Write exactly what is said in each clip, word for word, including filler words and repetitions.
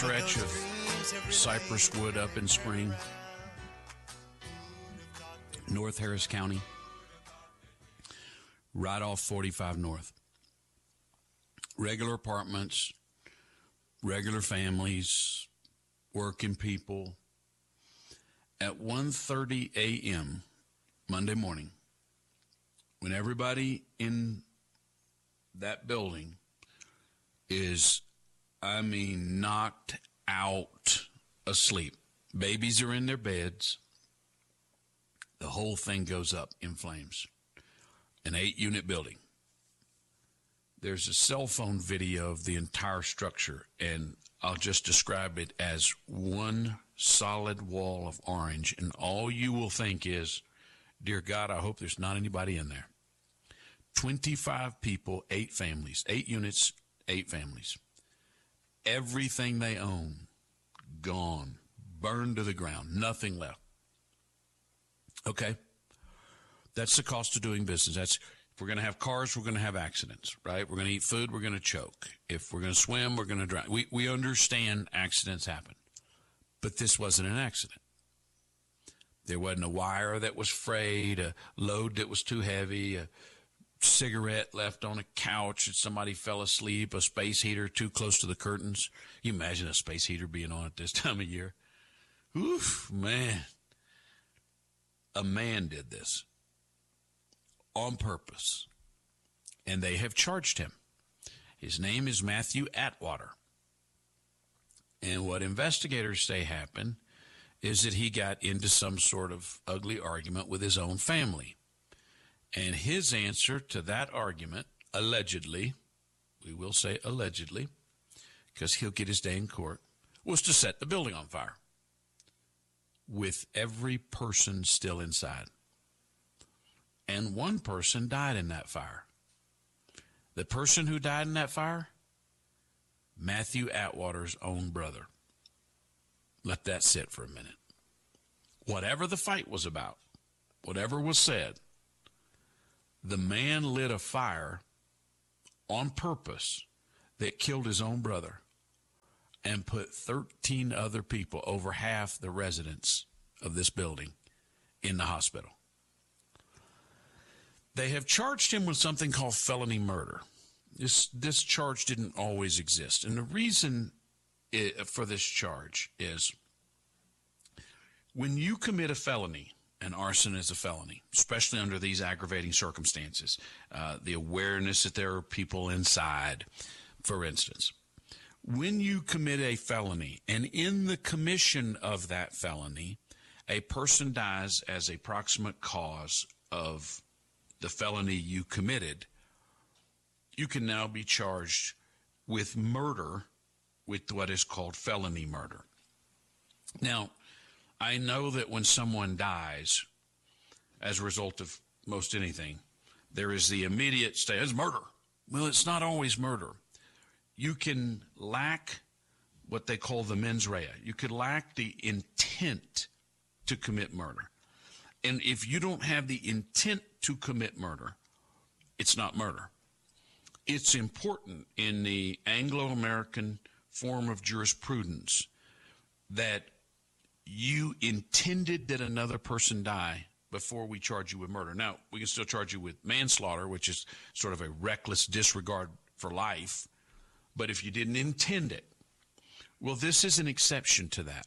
Stretch of cypress wood up in Spring, North Harris County, right off forty-five North. Regular apartments, regular families, working people. At one thirty a.m. Monday morning, when everybody in that building is, I mean, knocked out asleep. Babies are in their beds. The whole thing goes up in flames. An eight-unit building. There's a cell phone video of the entire structure, and I'll just describe it as one solid wall of orange, and all you will think is, dear God, I hope there's not anybody in there. twenty-five people, eight families, eight units, eight families. Everything they own, gone, burned to the ground, nothing left. Okay? That's the cost of doing business. That's, if we're going to have cars, we're going to have accidents, right? We're going to eat food, we're going to choke. If we're going to swim, we're going to drown. We, we understand accidents happen. But this wasn't an accident. There wasn't a wire that was frayed, a load that was too heavy, a cigarette left on a couch and somebody fell asleep, a space heater too close to the curtains. You imagine a space heater being on at this time of year? Oof, man. A man did this on purpose, and they have charged him. His name is Matthew Atwater. And what investigators say happened is that he got into some sort of ugly argument with his own family. And his answer to that argument, allegedly, we will say allegedly, because he'll get his day in court, was to set the building on fire with every person still inside. And one person died in that fire. The person who died in that fire, Matthew Atwater's own brother. Let that sit for a minute. Whatever the fight was about, whatever was said, the man lit a fire on purpose that killed his own brother and put thirteen other people, over half the residents of this building, in the hospital. They have charged him with something called felony murder. This, this charge didn't always exist. And the reason it, for this charge is when you commit a felony, and arson is a felony, especially under these aggravating circumstances, uh, the awareness that there are people inside, for instance. When you commit a felony, and in the commission of that felony, a person dies as a proximate cause of the felony you committed, you can now be charged with murder, with what is called felony murder. Now, I know that when someone dies as a result of most anything, there is the immediate state, it's murder. Well, it's not always murder. You can lack what they call the mens rea. You could lack the intent to commit murder. And if you don't have the intent to commit murder, it's not murder. It's important in the Anglo-American form of jurisprudence that you intended that another person die before we charge you with murder. Now, we can still charge you with manslaughter, which is sort of a reckless disregard for life, but if you didn't intend it, well, this is an exception to that.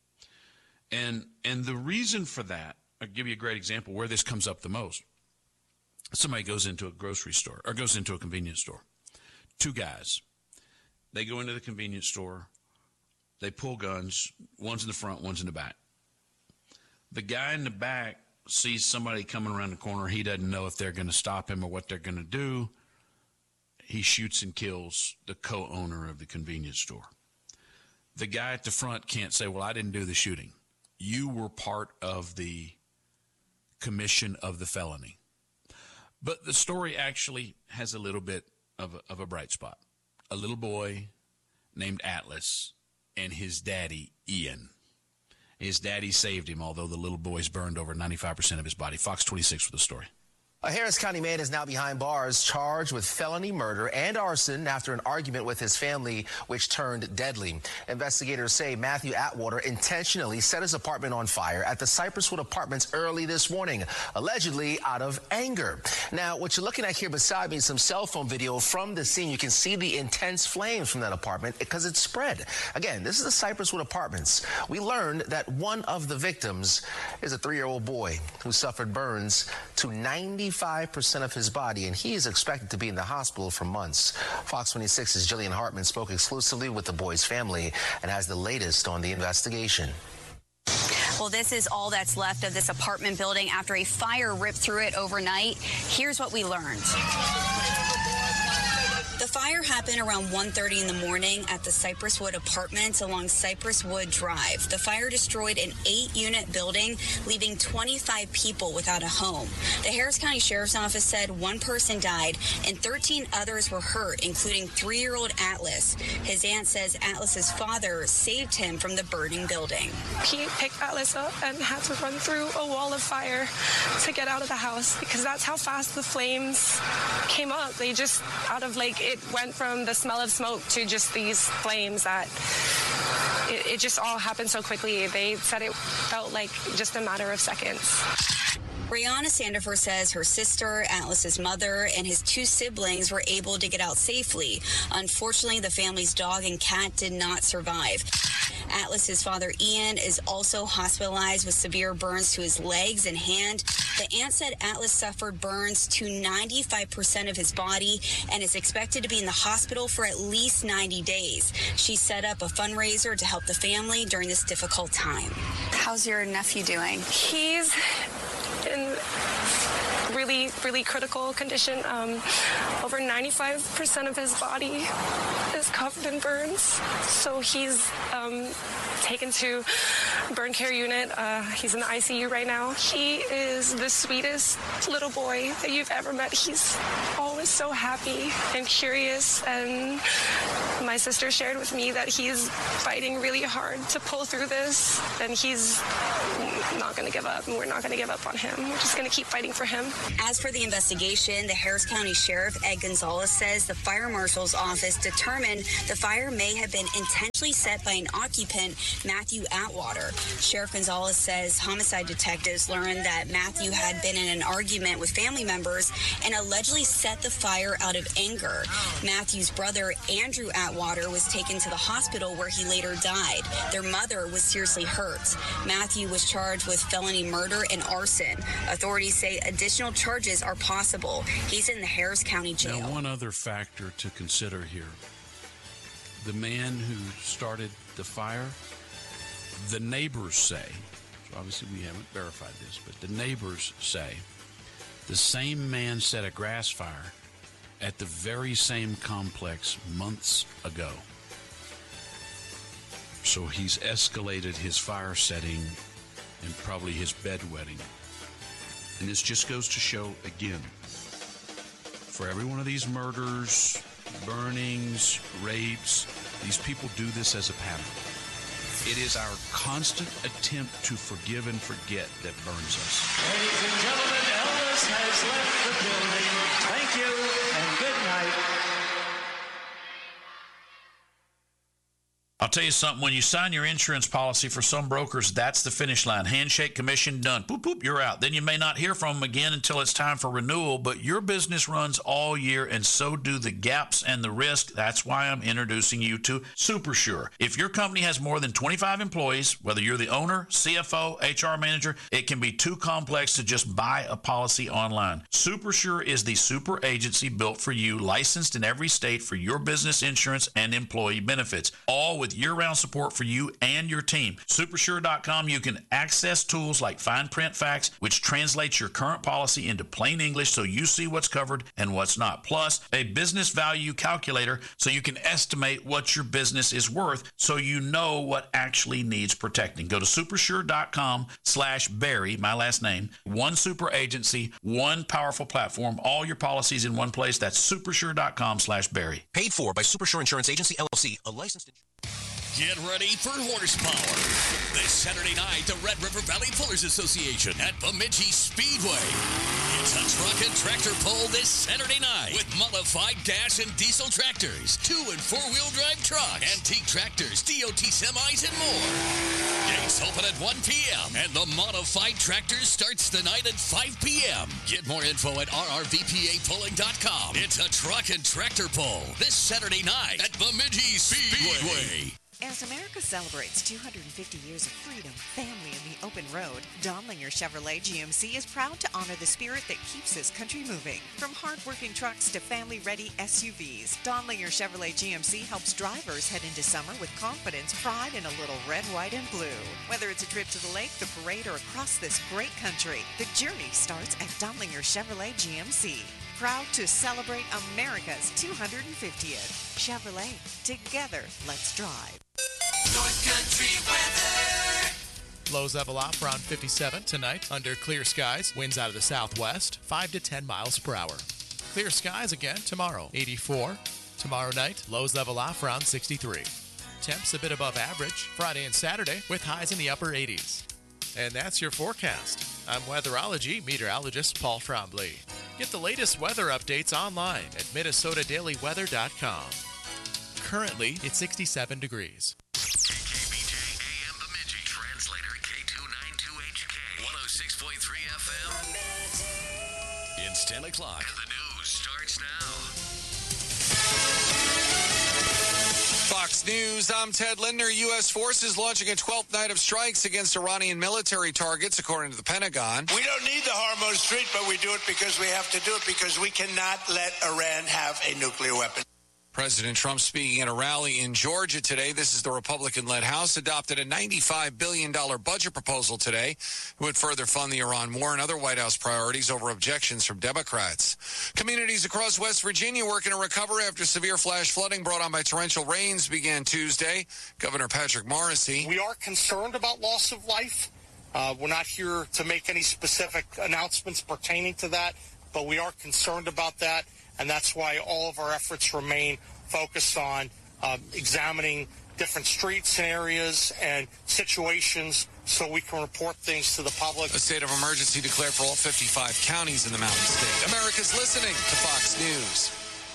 And and the reason for that, I'll give you a great example where this comes up the most. Somebody goes into a grocery store or goes into a convenience store. Two guys. They go into the convenience store. They pull guns. One's in the front, one's in the back. The guy in the back sees somebody coming around the corner. He doesn't know if they're going to stop him or what they're going to do. He shoots and kills the co-owner of the convenience store. The guy at the front can't say, well, I didn't do the shooting. You were part of the commission of the felony. But the story actually has a little bit of a, of a bright spot. A little boy named Atlas and his daddy, Ian. His daddy saved him, although the little boy's burned over ninety-five percent of his body. Fox twenty-six for the story. A Harris County man is now behind bars charged with felony murder and arson after an argument with his family, which turned deadly. Investigators say Matthew Atwater intentionally set his apartment on fire at the Cypresswood Apartments early this morning, allegedly out of anger. Now, what you're looking at here beside me is some cell phone video from the scene. You can see the intense flames from that apartment because it spread. Again, this is the Cypresswood Apartments. We learned that one of the victims is a three-year-old boy who suffered burns to ninety-five percent of his body, and he is expected to be in the hospital for months. Fox twenty-six's Jillian Hartman spoke exclusively with the boy's family and has the latest on the investigation. Well, this is all that's left of this apartment building after a fire ripped through it overnight. Here's what we learned. The fire happened around one thirty in the morning at the Cypresswood Apartments along Cypresswood Drive. The fire destroyed an eight-unit building, leaving twenty-five people without a home. The Harris County Sheriff's Office said one person died and thirteen others were hurt, including three-year-old Atlas. His aunt says Atlas's father saved him from the burning building. He picked Atlas up and had to run through a wall of fire to get out of the house because that's how fast the flames came up. They just, out of like, it went from the smell of smoke to just these flames that it, it just all happened so quickly. They said it felt like just a matter of seconds. Brianna Sandifer says her sister, Atlas's mother, and his two siblings were able to get out safely. Unfortunately, the family's dog and cat did not survive. Atlas's father, Ian, is also hospitalized with severe burns to his legs and hand. The aunt said Atlas suffered burns to ninety-five percent of his body and is expected to be in the hospital for at least ninety days. She set up a fundraiser to help the family during this difficult time. How's your nephew doing? He's in really, really critical condition. Um, over ninety-five percent of his body is covered in burns. So he's um, taken to burn care unit. Uh, he's in the I C U right now. He is the sweetest little boy that you've ever met. He's always so happy and curious. And my sister shared with me that he's fighting really hard to pull through this. And he's not going to give up. And we're not going to give up on him. We're just going to keep fighting for him. As for the investigation, the Harris County Sheriff Ed Gonzalez says the fire marshal's office determined the fire may have been intentionally set by an occupant, Matthew Atwater. Sheriff Gonzalez says homicide detectives learned that Matthew had been in an argument with family members and allegedly set the fire out of anger. Matthew's brother, Andrew Atwater, was taken to the hospital where he later died. Their mother was seriously hurt. Matthew was charged with felony murder and arson. Authorities say additional charges are possible. He's in the Harris County Jail. Now, one other factor to consider here. The man who started the fire, the neighbors say, so obviously we haven't verified this, but the neighbors say the same man set a grass fire at the very same complex months ago. So he's escalated his fire setting and probably his bedwetting. And this just goes to show, again, for every one of these murders, burnings, rapes, these people do this as a pattern. It is our constant attempt to forgive and forget that burns us. Ladies and gentlemen, Elvis has left the building. Thank you and good night. I'll tell you something, when you sign your insurance policy for some brokers, that's the finish line. Handshake, commission, done. Boop, boop, you're out. Then you may not hear from them again until it's time for renewal, but your business runs all year, and so do the gaps and the risk. That's why I'm introducing you to SuperSure. If your company has more than twenty-five employees, whether you're the owner, C F O, H R manager, it can be too complex to just buy a policy online. SuperSure is the super agency built for you, licensed in every state for your business insurance and employee benefits, all with year-round support for you and your team. Supersure dot com, you can access tools like Fine Print Facts, which translates your current policy into plain English so you see what's covered and what's not. Plus, a business value calculator so you can estimate what your business is worth so you know what actually needs protecting. Go to Supersure dot com slash Barry, my last name. One super agency, one powerful platform, all your policies in one place. That's Supersure dot com slash Barry. Paid for by Supersure Insurance Agency, L L C, a licensed insurance. Get ready for horsepower. This Saturday night, the Red River Valley Pullers Association at Bemidji Speedway. It's a truck and tractor pull this Saturday night with modified gas and diesel tractors, two and four-wheel drive trucks, antique tractors, D O T semis, and more. Gates open at one p.m. and the modified tractors starts the night at five p.m. Get more info at r r v p a pulling dot com. It's a truck and tractor pull this Saturday night at Bemidji Speedway. As America celebrates two hundred fifty years of freedom, family, and the open road, Donlinger Chevrolet G M C is proud to honor the spirit that keeps this country moving. From hard-working trucks to family-ready S U Vs, Donlinger Chevrolet G M C helps drivers head into summer with confidence, pride, and a little red, white, and blue. Whether it's a trip to the lake, the parade, or across this great country, the journey starts at Donlinger Chevrolet G M C. Proud to celebrate America's two hundred fiftieth. Chevrolet, together, let's drive. North Country weather. Lows level off around fifty-seven tonight under clear skies. Winds out of the southwest, five to ten miles per hour. Clear skies again tomorrow, eighty-four. Tomorrow night, lows level off around sixty-three. Temps a bit above average Friday and Saturday with highs in the upper eighties. And that's your forecast. I'm weatherology meteorologist Paul Trombley. Get the latest weather updates online at minnesota daily weather dot com. Currently, it's sixty-seven degrees. K K B J A M Bemidji translator K two ninety-two H K one oh six point three F M. It's ten o'clock. The news starts now. Fox News, I'm Ted Lindner. U S forces launching a twelfth night of strikes against Iranian military targets, according to the Pentagon. We don't need the Hormuz Strait, but we do it because we have to do it because we cannot let Iran have a nuclear weapon. President Trump speaking at a rally in Georgia today. This is the Republican-led House adopted a ninety-five billion dollars budget proposal today. It would further fund the Iran war and other White House priorities over objections from Democrats. Communities across West Virginia working to recover after severe flash flooding brought on by torrential rains began Tuesday. Governor Patrick Morrisey. We are concerned about loss of life. Uh, we're not here to make any specific announcements pertaining to that, but we are concerned about that. And that's why all of our efforts remain focused on uh, examining different streets and areas and situations so we can report things to the public. A state of emergency declared for all fifty-five counties in the Mountain State. America's listening to Fox News.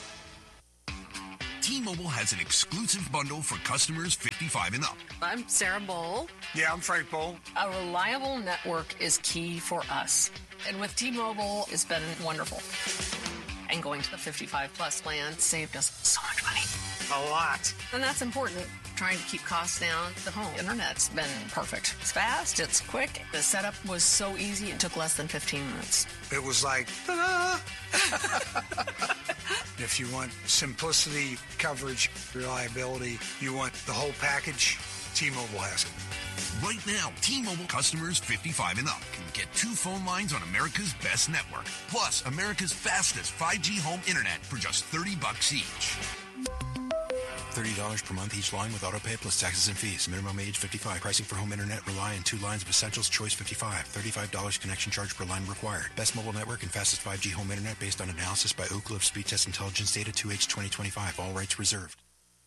T-Mobile has an exclusive bundle for customers fifty-five and up. I'm Sarah Bowl. Yeah, I'm Frank Bowl. A reliable network is key for us. And with T-Mobile, it's been wonderful. And going to the fifty-five plus plan saved us so much money. A lot. And that's important. Trying to keep costs down. The home internet's been perfect. It's fast, it's quick. The setup was so easy, it took less than fifteen minutes. It was like, ta-da! If you want simplicity, coverage, reliability, you want the whole package, T-Mobile has it. Right now, T-Mobile customers fifty-five and up can get two phone lines on America's best network, plus America's fastest five G home internet for just thirty bucks each. thirty dollars per month each line with autopay plus taxes and fees. Minimum age fifty-five. Pricing for home internet rely on two lines of Essentials Choice fifty-five. thirty-five dollars connection charge per line required. Best mobile network and fastest five G home internet based on analysis by Oak Cliff Speed Test Intelligence Data two H twenty twenty-five. All rights reserved.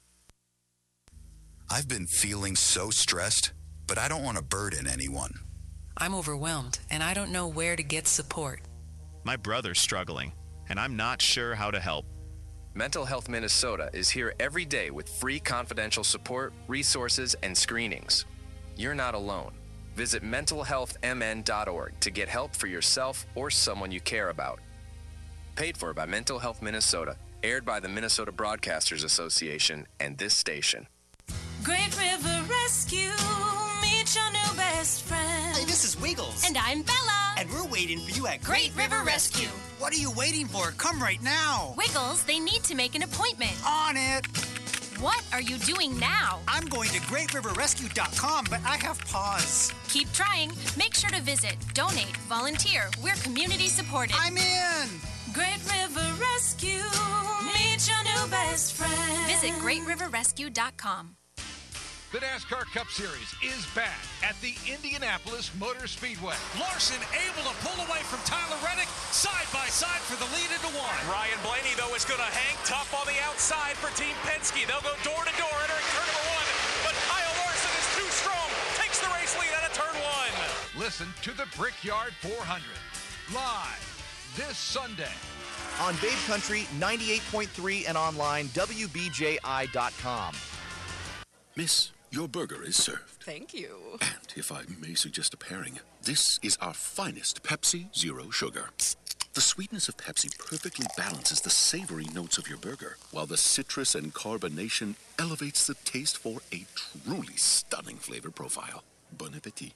I've been feeling so stressed, but I don't want to burden anyone. I'm overwhelmed, and I don't know where to get support. My brother's struggling, and I'm not sure how to help. Mental Health Minnesota is here every day with free confidential support, resources, and screenings. You're not alone. Visit mental health m n dot org to get help for yourself or someone you care about. Paid for by Mental Health Minnesota, aired by the Minnesota Broadcasters Association and this station. Great River Rescue, meet your new best friend. Hey, this is Wiggles. And I'm Bella. And we're waiting for you at Great River Rescue. What are you waiting for? Come right now. Wiggles, they need to make an appointment. On it. What are you doing now? I'm going to great river rescue dot com, but I have pause. Keep trying. Make sure to visit, donate, volunteer. We're community supported. I'm in. Great River Rescue, meet your new best friend. Visit great river rescue dot com. The NASCAR Cup Series is back at the Indianapolis Motor Speedway. Larson able to pull away from Tyler Reddick, side by side for the lead into one. Ryan Blaney, though, is going to hang tough on the outside for Team Penske. They'll go door to door entering turn number one, but Kyle Larson is too strong, takes the race lead out of turn one. Listen to the Brickyard four hundred, live, this Sunday. On Babe Country, ninety-eight point three and online, W B J I dot com. Miss, your burger is served. Thank you. And if I may suggest a pairing, this is our finest Pepsi Zero Sugar. The sweetness of Pepsi perfectly balances the savory notes of your burger, while the citrus and carbonation elevates the taste for a truly stunning flavor profile. Bon appetit.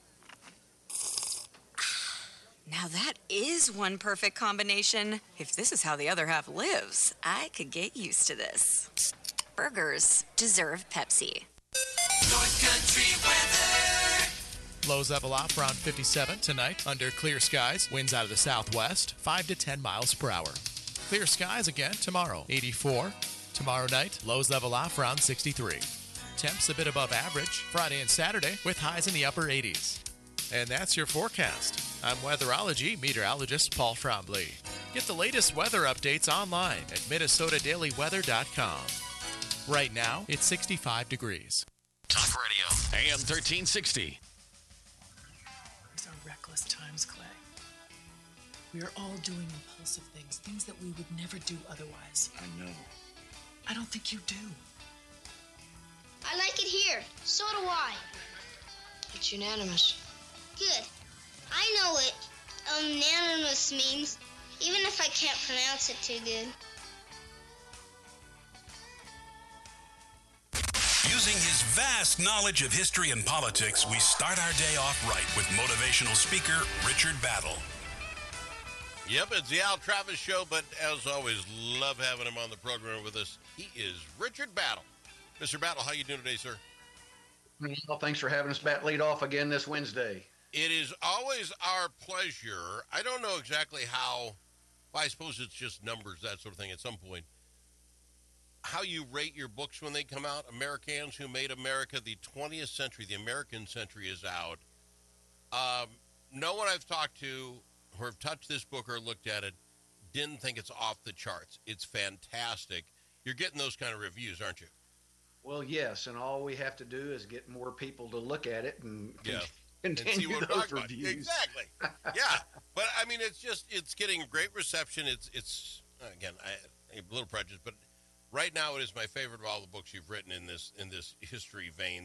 Now that is one perfect combination. If this is how the other half lives, I could get used to this. Burgers deserve Pepsi. North Country weather. Lows level off around fifty-seven tonight under clear skies. Winds out of the southwest, five to ten miles per hour. Clear skies again tomorrow, eighty-four. Tomorrow night, lows level off around sixty-three. Temps a bit above average Friday and Saturday with highs in the upper eighties. And that's your forecast. I'm weatherology meteorologist Paul Trombley. Get the latest weather updates online at Minnesota Daily Weather dot com. Right now, it's sixty-five degrees. Talk Radio, A M thirteen sixty. These are reckless times, Clay. We are all doing impulsive things, things that we would never do otherwise. I know. I don't think you do. I like it here. So do I. It's unanimous. Good. I know what unanimous means, even if I can't pronounce it too good. Using his vast knowledge of history and politics, we start our day off right with motivational speaker Richard Battle. Yep, it's the Al Travis Show, but as always, love having him on the program with us. He is Richard Battle. Mister Battle, how you doing today, sir? Well, thanks for having us bat lead off again this Wednesday. It is always our pleasure. I don't know exactly how, well, I suppose it's just numbers, that sort of thing at some point, how you rate your books when they come out. Americans Who Made America, the twentieth century, the American century is out. Um, no one I've talked to or have touched this book or looked at it didn't think it's off the charts. It's fantastic. You're getting those kind of reviews, aren't you? Well, yes, and all we have to do is get more people to look at it and Yeah. continue and see what those we're talking reviews. about. Exactly. Yeah, but I mean, it's just it's getting great reception. It's it's again I, a little prejudice, but right now it is my favorite of all the books you've written in this in this history vein.